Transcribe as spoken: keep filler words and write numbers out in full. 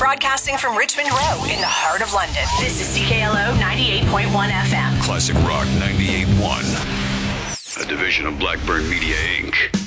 broadcasting from Richmond Row in the heart of London. This is C K L O ninety-eight point one F M. Classic Rock ninety-eight point one. A division of Blackburn Media, Incorporated.